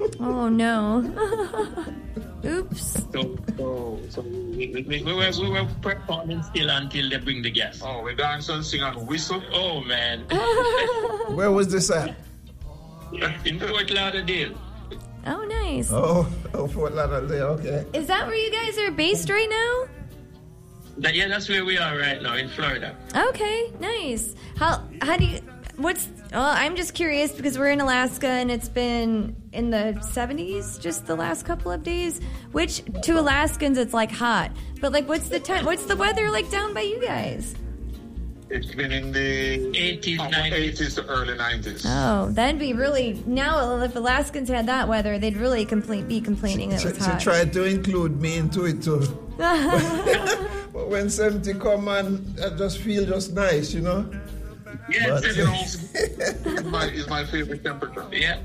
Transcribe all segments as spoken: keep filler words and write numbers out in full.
Oh no. Oops. So, so, so we, we, we, were, we were performing still until they bring the guests. Oh, we dance and sing and whistle. Oh man. Where was this at? In Fort Lauderdale. Oh, nice. Oh, oh, Fort Lauderdale. Okay. Is that where you guys are based right now? That, yeah, that's where we are right now in Florida. Okay, nice. How how do you? What's? Well, I'm just curious because we're in Alaska and it's been in the seventies just the last couple of days. Which to Alaskans it's like hot, but like what's the time? What's the weather like down by you guys? It's been in the eighties, nineties, eighties to early nineties. Oh, that'd be really now. If Alaskans had that weather, they'd really complain, be complaining that it was She, she hot. tried to include me into it too. But when seventy come on, I just feel just nice, you know. Yes, But- you know. It's my, it's my favorite temperature. Yeah.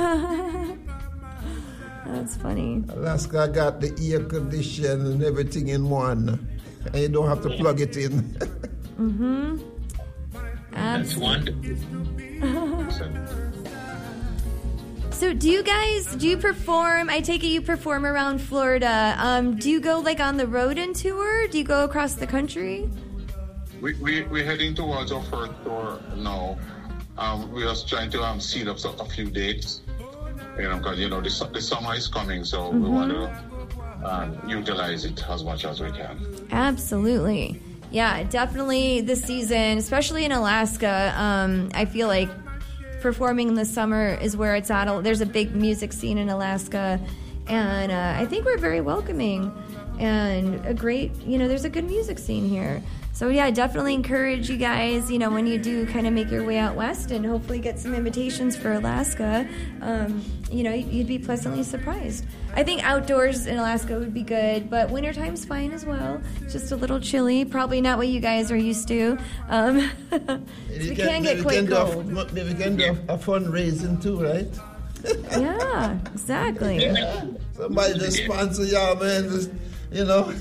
That's funny. Alaska got the air condition and everything in one, and you don't have to plug it in. Mm-hmm. That's wonderful. So do you guys, do you perform, I take it you perform around Florida. Um, do you go like on the road and tour? Do you go across the country? We, we, we're heading towards our first tour now. Um, we're just trying to um, seed up a few dates. You know, because, you know, the, su- the summer is coming, so Mm-hmm. we want to um, utilize it as much as we can. Absolutely. Yeah, definitely this season, especially in Alaska, um, I feel like performing in the summer is where it's at. There's a big music scene in Alaska, and uh, I think we're very welcoming and a great, you know, there's a good music scene here. So yeah, definitely encourage you guys, you know, when you do kind of make your way out west and hopefully get some invitations for Alaska, um, you know, you'd be pleasantly surprised. I think outdoors in Alaska would be good, but wintertime's fine as well. Just a little chilly, probably not what you guys are used to. Um, it can get quite cold. Maybe we can do a, a fundraising too, right? Yeah, exactly. Yeah. Somebody just sponsor y'all, man. Just, you know.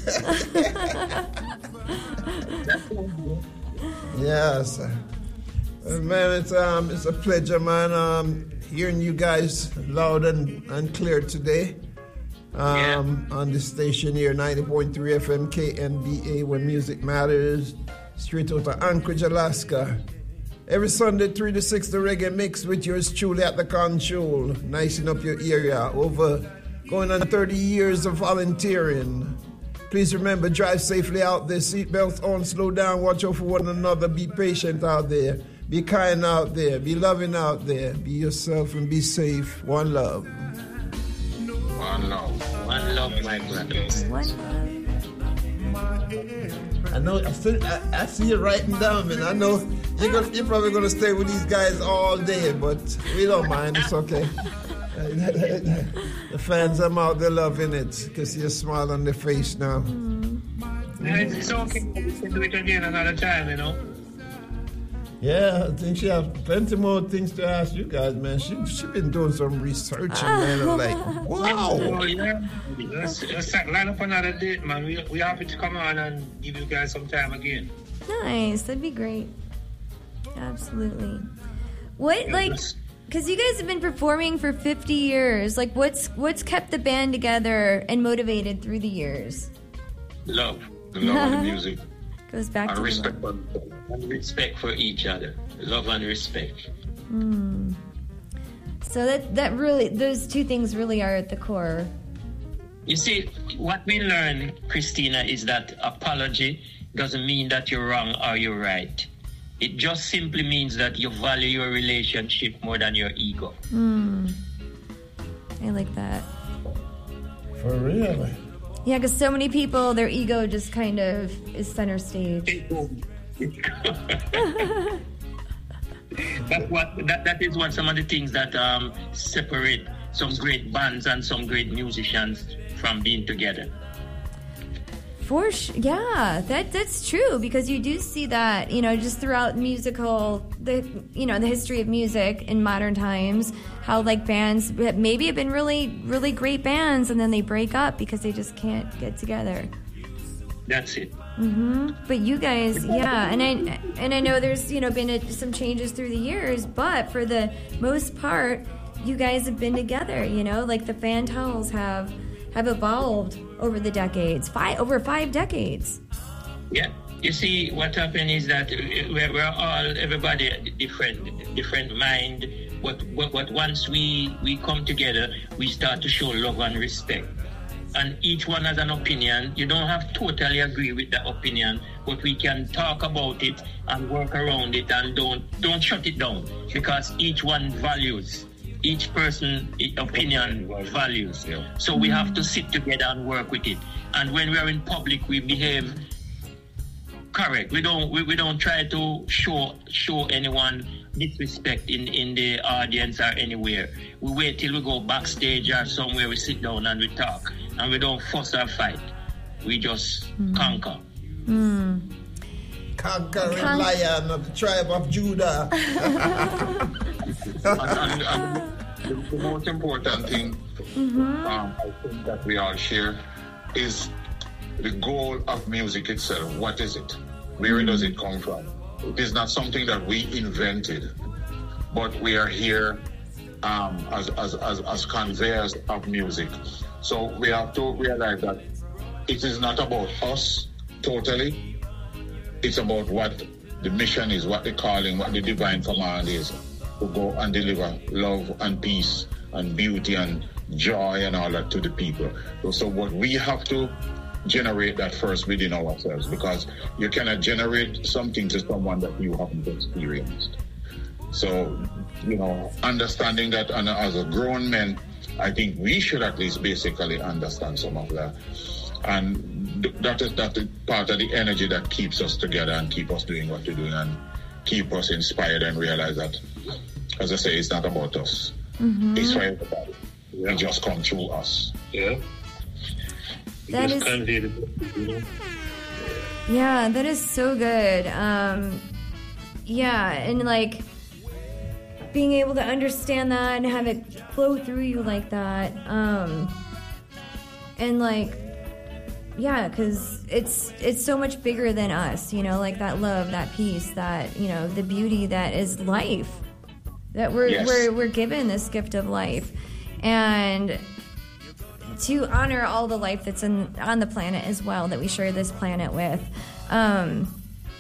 Yes. Uh, man, it's um, it's a pleasure, man. Um, hearing you guys loud and, and clear today. Um, yeah. On the station here, ninety point three F M K N B A, where music matters. Straight out of Anchorage, Alaska. Every Sunday, three to six, the reggae mix with yours truly at the control, nicing up your area. Over going on thirty years of volunteering. Please remember, drive safely out there, seatbelts on, slow down, watch out for one another, be patient out there, be kind out there, be loving out there, be yourself and be safe. One love. One love. One love, my brothers. One love. I know, I, still, I, I see you writing down, man. I know you're, gonna, you're probably going to stay with these guys all day, but we don't mind. It's okay. The fans, I'm out there loving it because you smile on their face now. Mm. Yeah, it's okay. We can do it again another time, you know. Yeah, I think she has plenty more things to ask you guys, man. She she been doing some researching, man. I'm like, wow. Oh, yeah. Let's, let's line up another date, man. We we happy to come on and give you guys some time again. Nice, that'd be great. Absolutely. What like? Because you guys have been performing for fifty years. Like, what's what's kept the band together and motivated through the years? Love. The love of the music. Goes back and to respect. love. And respect for each other. Love and respect. Mm. So that that really, those two things really are at the core. You see, what we learn, Christina, is that apology doesn't mean that you're wrong or you're right. It just simply means that you value your relationship more than your ego. Mm. I like that. For real? Yeah, because so many people, their ego just kind of is center stage. That's what that, that is what some of the things that um, separate some great bands and some great musicians from being together. For sure, yeah, that that's true because you do see that, you know, just throughout musical, the you know the history of music in modern times, how like bands maybe have been really really great bands and then they break up because they just can't get together. That's it. Mm-hmm. But you guys, yeah, and I and I know there's you know been a, some changes through the years, but for the most part, you guys have been together, you know, like the Fantels have have evolved over the decades, five over five decades. Yeah, you see, what happened is that we're, we're all everybody different, different mind. But, but, but once we we come together, we start to show love and respect. And each one has an opinion. You don't have to totally agree with the opinion, but we can talk about it and work around it, and don't don't shut it down, because each one values. Each person opinion values. So we have to sit together and work with it. And when we are in public, we behave correct. We don't we, we don't try to show show anyone disrespect in, in the audience or anywhere. We wait till we go backstage or somewhere, we sit down and we talk. And we don't fuss or fight. We just mm. conquer. Mm. Conquering Con- lion of the tribe of Judah. and, and, and the, the most important thing mm-hmm. um, I think that we all share is the goal of music itself. What is it? Where mm-hmm. does it come from? It is not something that we invented, but we are here um, as, as, as, as conveyors of music. So we have to realize that it is not about us totally. It's about what the mission is, what the calling, what the divine command is, to go and deliver love and peace and beauty and joy and all that to the people. So what we have to generate that first within ourselves, because you cannot generate something to someone that you haven't experienced. So, you know, understanding that, and as a grown man, I think we should at least basically understand some of that. And that is that is part of the energy that keeps us together and keep us doing what we're doing and keep us inspired and realize that, as I say, it's not about us. Mm-hmm. It's for everybody. It just come through us. Yeah. That is, yeah, that is so good. Um, yeah, and like being able to understand that and have it flow through you like that. Um, and like, yeah, because it's it's so much bigger than us, you know, like that love, that peace, that, you know, the beauty that is life. That we're yes. we're we're given this gift of life, and to honor all the life that's in, on the planet as well, that we share this planet with. Um,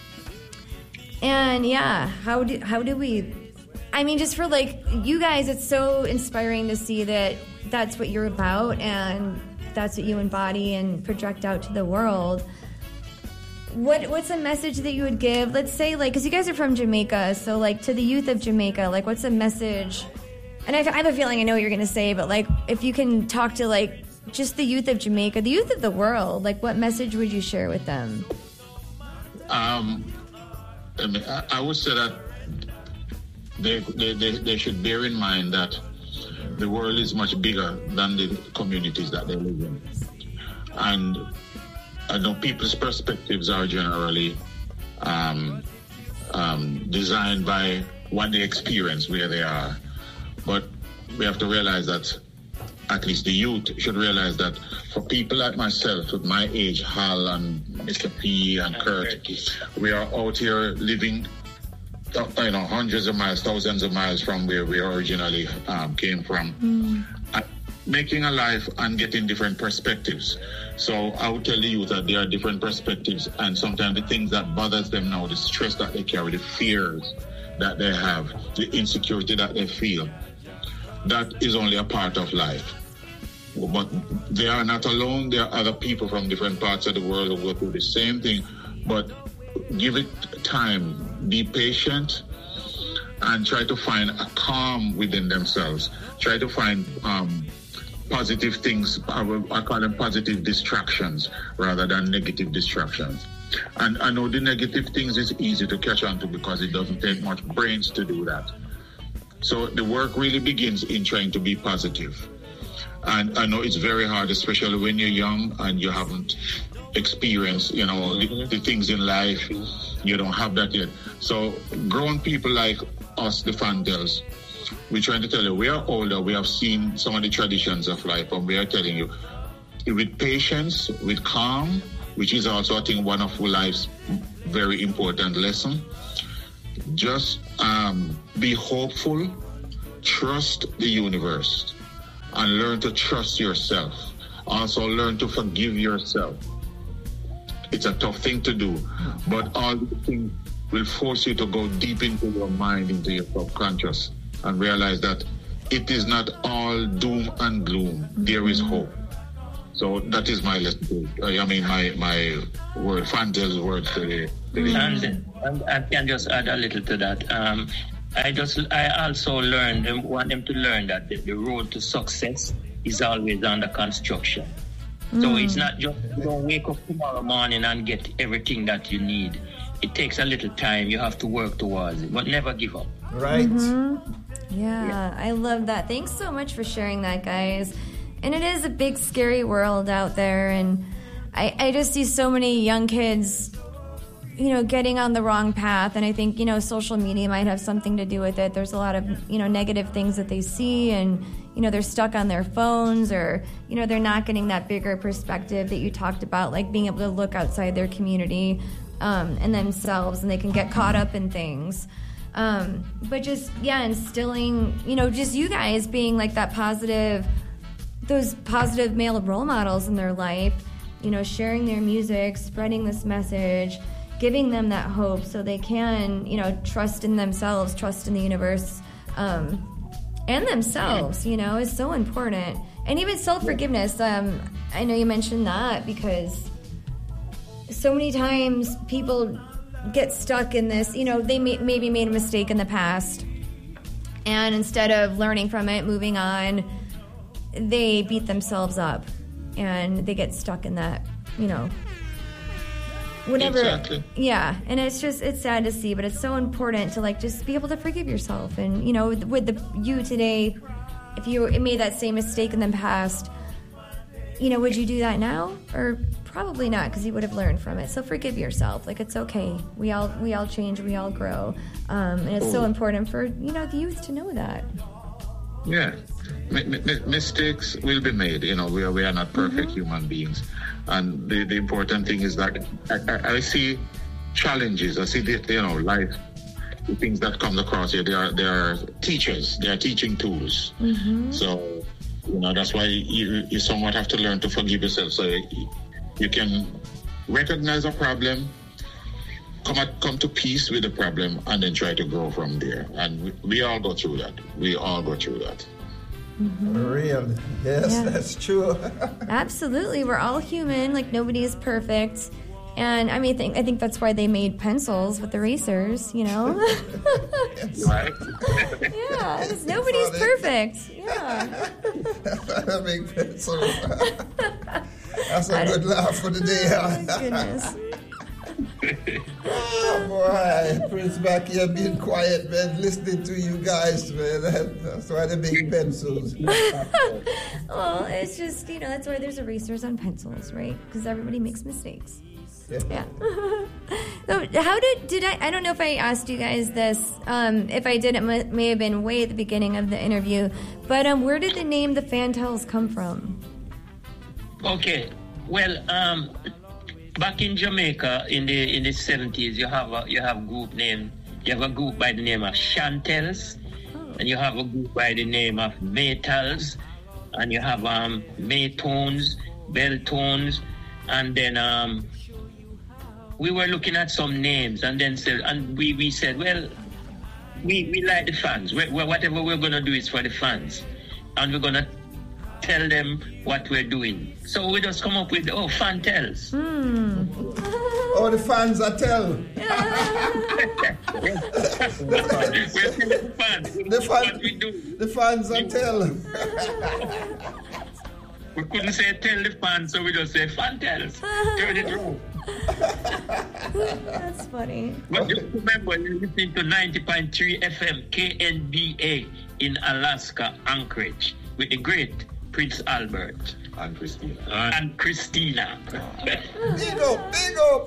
and yeah, how do how do we? I mean, just for like you guys, it's so inspiring to see that that's what you're about, and that's what you embody and project out to the world. What what's a message that you would give? Let's say, like, because you guys are from Jamaica, so like to the youth of Jamaica, like, what's a message? And I, I have a feeling I know what you're going to say, but like, if you can talk to like just the youth of Jamaica, the youth of the world, like, what message would you share with them? Um, I, mean, I, I would say that they, they they they should bear in mind that the world is much bigger than the communities that they live in, and I know people's perspectives are generally um, um, designed by what they experience where they are. But we have to realize that, at least the youth should realize that for people like myself, with my age, Hal and Mister P and Kurt, we are out here living, you know, hundreds of miles, thousands of miles from where we originally um, came from. Mm. Uh, making a life and getting different perspectives. So I would tell the youth that there are different perspectives, and sometimes the things that bothers them now, the stress that they carry, the fears that they have, the insecurity that they feel, that is only a part of life. But they are not alone. There are other people from different parts of the world who go through the same thing. But give it time, be patient, and try to find a calm within themselves. Try to find um, positive things. I, will, I call them positive distractions rather than negative distractions. And I know the negative things is easy to catch on to because it doesn't take much brains to do that. So the work really begins in trying to be positive. And I know it's very hard, especially when you're young and you haven't experienced, you know, the, the things in life. You don't have that yet. So grown people like us, the Fantels, we're trying to tell you, we are older, we have seen some of the traditions of life, and we are telling you, with patience, with calm, which is also, I think, one of life's very important lesson. Just um, be hopeful, trust the universe and learn to trust yourself. Also learn to forgive yourself. It's a tough thing to do, but all these things will force you to go deep into your mind, into your subconscious, and realize that it is not all doom and gloom. There is hope. So that is my lesson. I mean, my my word, Fantel's word today. today. And, and I can just add a little to that. Um, I just I also learned and want them to learn that the, the road to success is always under construction. Mm. So it's not just you don't wake up tomorrow morning and get everything that you need. It takes a little time. You have to work towards it, but never give up. Right. Mm-hmm. Yeah, yeah, I love that. Thanks so much for sharing that, guys. And it is a big, scary world out there, and I, I just see so many young kids, you know, getting on the wrong path, and I think, you know, social media might have something to do with it. There's a lot of, you know, negative things that they see, and, you know, they're stuck on their phones, or, you know, they're not getting that bigger perspective that you talked about, like being able to look outside their community um, and themselves, and they can get caught up in things. Um, but just, yeah, instilling, you know, just you guys being like that positive, those positive male role models in their life, you know, sharing their music, spreading this message, giving them that hope so they can, you know, trust in themselves, trust in the universe, um, and themselves, you know, is so important. And even self-forgiveness, um, I know you mentioned that because so many times people get stuck in this, you know, they may, maybe made a mistake in the past, and instead of learning from it, moving on, they beat themselves up, and they get stuck in that, you know, whatever. Exactly. Yeah, and it's just, it's sad to see, but it's so important to, like, just be able to forgive yourself. And, you know, with the you today, if you made that same mistake in the past, you know, would you do that now? Or probably not, because you would have learned from it. So forgive yourself. Like, it's okay. We all we all change. We all grow. Um, and it's so important for, you know, the youth to know that. Yeah. M- m- mistakes will be made. You know, we are, we are not perfect mm-hmm. human beings. And the, the important thing is that I, I, I see challenges. I see, the, you know, life, the things that come across here. They are, they are teachers. They are teaching tools. Mm-hmm. So, you know, that's why you, you somewhat have to learn to forgive yourself. So you, you can recognize a problem, come at, come to peace with the problem, and then try to grow from there. And we, we all go through that. We all go through that. Mm-hmm. Real. Yes, yeah. That's true. Absolutely. We're all human. Like, nobody is perfect. And I mean, I think, I think that's why they made pencils with erasers, you know? Right. Yeah, because nobody's perfect. Yeah. A big pencil. That's a good laugh for the day. Oh, my goodness. Oh, boy. Prince back here being quiet, man, listening to you guys, man. That's why the big pencils. Well, it's just, you know, that's why there's erasers on pencils, right? Because everybody makes mistakes. Yeah. So how did did I? I don't know if I asked you guys this. Um, if I did, it may, may have been way at the beginning of the interview. But um, where did the name the Fantels come from? Okay. Well, um, back in Jamaica in the in the seventies, you have a you have group name. You have a group by the name of Chantels, oh. and you have a group by the name of Maytals, and you have um Maytones, Belltones, and then um. we were looking at some names, and then said, and we, we said, well, we, we like the fans. We, we, whatever we're going to do is for the fans. And we're going to tell them what we're doing. So we just come up with, oh, Fantels. Mm. Oh, the fans are tell. We're telling the fans. The, fan, what we do. The fans are tell. We couldn't say tell the fans, so we just say Fantels. Turn it around. That's funny. But just remember, you're listening to ninety point three F M K N B A in Alaska, Anchorage, with the great Prince Albert. And Christina. Uh, and Christina. Big up, big up.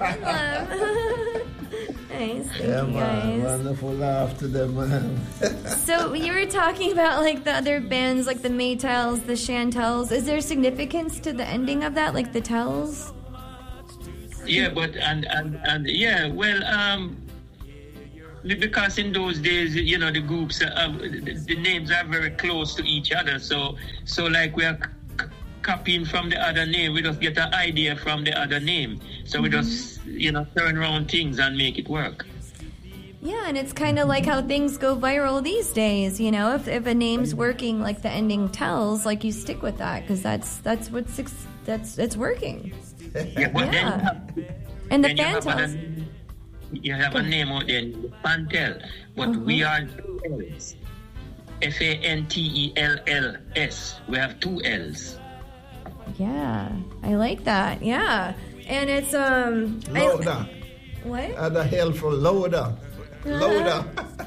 Nice. Thank Yeah, you man. guys. Wonderful laugh to them, man. So you were talking about like the other bands, like the Maytals, the Chantels. Is there significance to the ending of that, like the Tells? Yeah, but and, and and yeah, well, um, because in those days, you know, the groups, uh, the, the names are very close to each other. So, so like we are c- copying from the other name, we just get an idea from the other name. So mm-hmm. we just, you know, turn around things and make it work. Yeah, and it's kind of like how things go viral these days. You know, if if a name's working, like the ending tells, like you stick with that because that's that's what's that's it's working. Yeah, but yeah. Then, and the then you have, Fantells. a, you have a name out there, Fantel, but uh-huh. we are two L's. F A N T E L L S. We have two L's. Yeah, I like that. Yeah, and it's um. Loader. I, what? And the hell for Loader. Loader.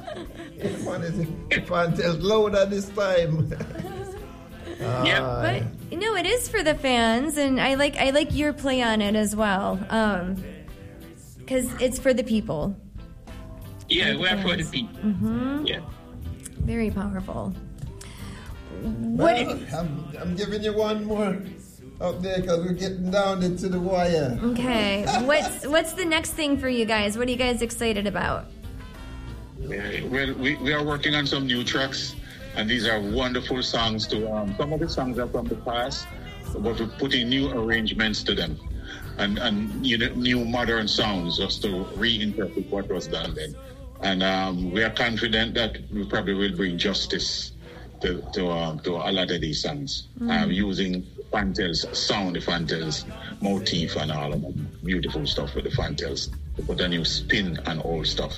Fantel's Loader this time. Yeah, but you know, it is for the fans, and I like I like your play on it as well, um, because it's for the people. Yeah, for we're for the people. Mm-hmm. Yeah, very powerful. Well, what? I'm, I'm giving you one more up there because we're getting down into the wire. Okay, what's what's the next thing for you guys? What are you guys excited about? Well, we, we are working on some new tracks. And these are wonderful songs to, um, some of the songs are from the past, but we're putting new arrangements to them and, and you know, new modern sounds just to reinterpret what was done then. And um, we are confident that we probably will bring justice to to, um, to a lot of these songs, mm. um, using Fantel's sound, the Fantel's motif and all of that beautiful stuff with the Fantel's to put a new spin on old stuff.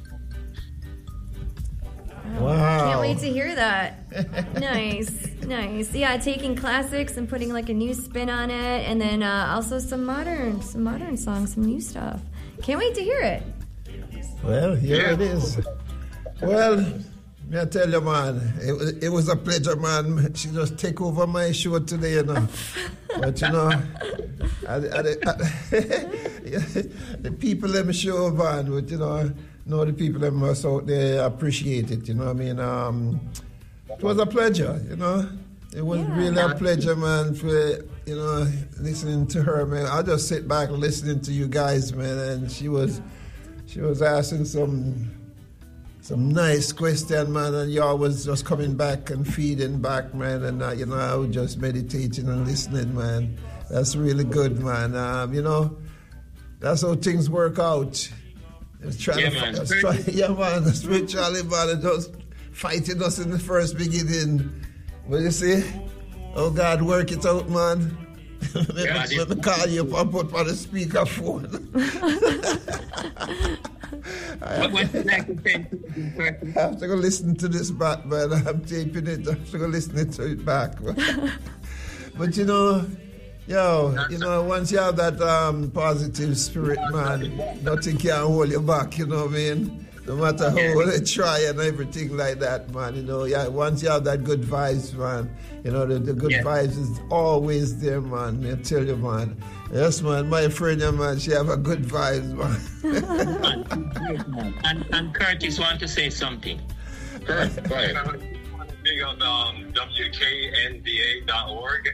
Wow. Can't wait to hear that. Nice, nice. Yeah, taking classics and putting like a new spin on it, and then uh, also some modern, some modern songs, some new stuff. Can't wait to hear it. Well, here it is. Well, me I tell you, man, it, it was a pleasure, man. She just take over my show today, you know. But you know, I, I, I, the people let me show, man. But you know. No, the people that must out there appreciate it, you know what I mean? Um, it was a pleasure, you know? It was yeah. really a pleasure, man, for, you know, listening to her, man. I just sit back listening to you guys, man, and she was she was asking some some nice question, man, and y'all was just coming back and feeding back, man, and, uh, you know, I was just meditating and listening, man. That's really good, man. Um, you know, that's how things work out. Trying yeah, to, man. Just try, yeah, man. The spirituality, man, just fighting us in the first beginning. But you see, oh God, work it out, man. Yeah, Let me call you up and put on the speakerphone. I, have, I have to go listen to this back, man. I'm taping it. I have to go listen to it back. But you know, yo, you know, once you have that um, positive spirit, man, nothing can hold you back, you know what I mean? No matter how they try and everything like that, man, you know, yeah, once you have that good vibes, man, you know, the, the good yeah. vibes is always there, man, I tell you, man. Yes, man, my friend, yeah, man, she have a good vibes, man. and, and Curtis want to say something. Kurt, go ahead. I want to big up um, W K N D A dot org.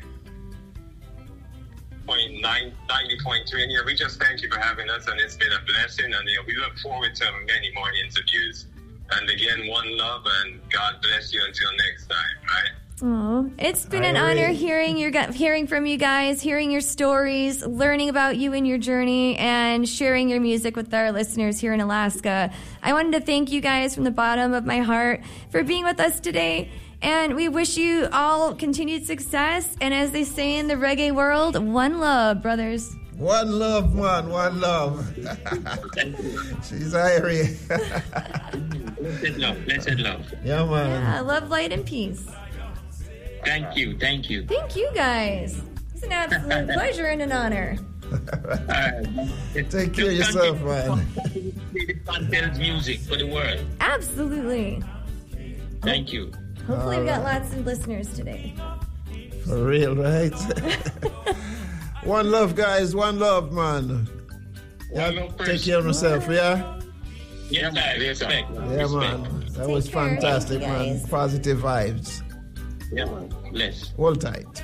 ninety point three, and yeah, we just thank you for having us, and it's been a blessing, and you know, we look forward to many more interviews. And again, one love, and God bless you until next time, right? Oh, it's been an honor hearing your hearing from you guys, hearing your stories, learning about you and your journey, and sharing your music with our listeners here in Alaska. I wanted to thank you guys from the bottom of my heart for being with us today. And we wish you all continued success. And as they say in the reggae world, one love, brothers. One love, man. One love. She's Irie. Blessed love. Blessed love. Yeah, man. Yeah, love, light, and peace. Thank you. Thank you. Thank you, guys. It's an absolute pleasure and an honor. All right. Take care of yourself, man. Fantel's music for the world. Absolutely. Thank you. Hopefully, we got lots of listeners today. For real, right? One love, guys. One love, man. Yeah, love take care of yourself, yeah? Yeah, man. Respect. Yeah, man. That take was care. Fantastic, man. Positive vibes. Yeah, man. Bless. Hold tight.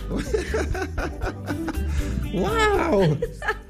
Wow.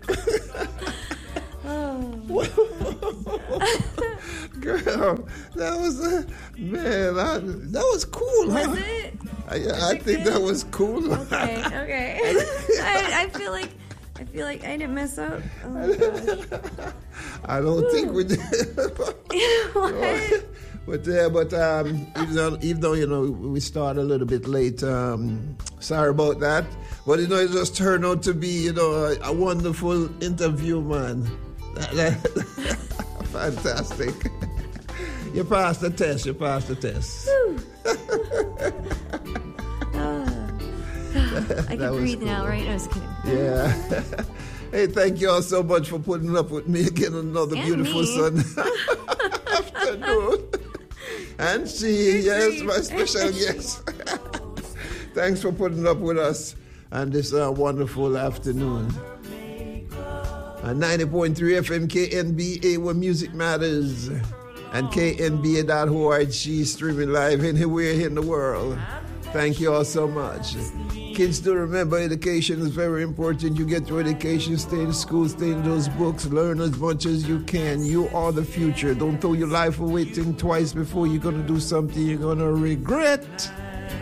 Girl, that was uh, man, I, that was cool. Was huh? it? I, I think that was cool. Okay, okay. I, I feel like I feel like I didn't mess up. Oh my gosh. I don't Ooh. think we did. What? But yeah, but um, even, though, even though you know we started a little bit late, um, sorry about that. But you know, it just turned out to be you know a, a wonderful interview, man. That, that, fantastic. You passed the test. You passed the test. I can breathe cool. now, right? I was kidding. Yeah. Hey, thank you all so much for putting up with me again another and beautiful Sunday afternoon. And she, yes, my special guest. Thanks for putting up with us on this uh, wonderful afternoon. Uh, ninety point three F M K N B A, where music matters. And K N B A dot org, streaming live anywhere in the world. Thank you all so much. Kids, do remember education is very important. You get your education, stay in school, stay in those books, learn as much as you can. You are the future. Don't throw your life away. Think twice before you're going to do something you're going to regret.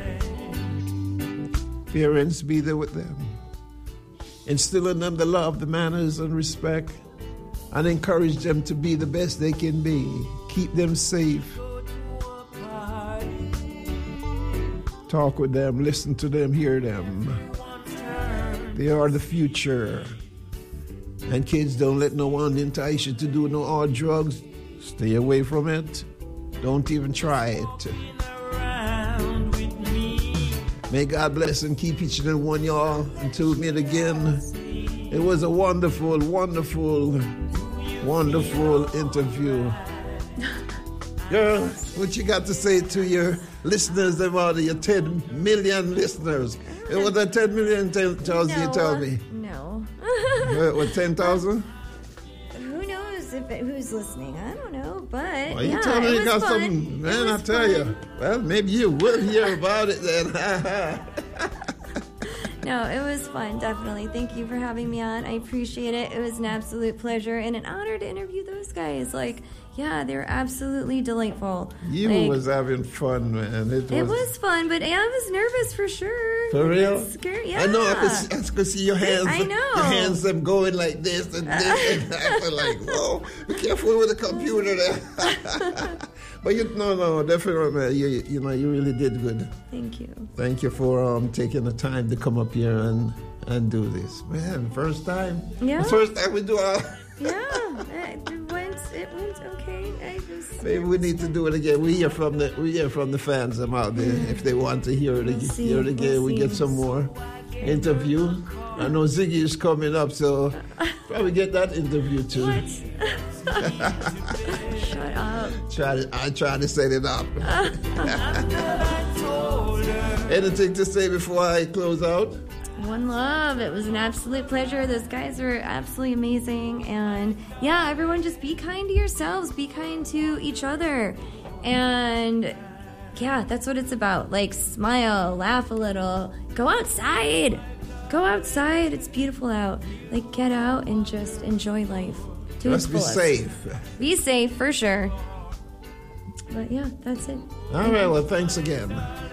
Parents, be there with them. Instill in them the love, the manners, and respect, and encourage them to be the best they can be. Keep them safe. Talk with them, listen to them, hear them. They are the future. And kids, don't let no one entice you to do no hard drugs. Stay away from it. Don't even try it. May God bless and keep each and every one, y'all. Until we meet again. It was a wonderful, wonderful, wonderful interview. Girl, what you got to say to your listeners about your ten million listeners? It was a ten million tells no, you tell me. No. What, ten thousand? Who knows if it, who's listening? I don't know, but well, you yeah, tell me you got fun. something, man. I tell fun. you. Well, maybe you will hear about it then. No, it was fun, definitely. Thank you for having me on. I appreciate it. It was an absolute pleasure and an honor to interview those guys. Like, yeah, they were absolutely delightful. You like, was having fun, man. It was, it was fun, but yeah, I was nervous for sure. For real? Scared. Yeah. I know. I could, see, I could see your hands. I know. Your hands them going like this and this. And I feel like, whoa, be careful with the computer there. But you, no, no, definitely, man. You, you know, you really did good. Thank you. Thank you for um, taking the time to come up here and, and do this, man. First time. Yeah. The first time we do our. Yeah, it went. It went okay. I just. Maybe we need to do it again. We hear from the we hear from the fans them out there mm. if they want to hear it, we'll hear it again. We'll we get some more okay. interview. I know Ziggy is coming up, so probably get that interview too. What? Shut up. Try to, I try to set it up. Anything to say before I close out? One love. It was an absolute pleasure. Those guys were absolutely amazing. And yeah, everyone just be kind to yourselves. Be kind to each other. And yeah, that's what it's about. Like, smile, laugh a little, go outside. Go outside. It's beautiful out. Like, get out and just enjoy life. To Just be safe. Be safe, for sure. But yeah, that's it. All right, well, thanks again.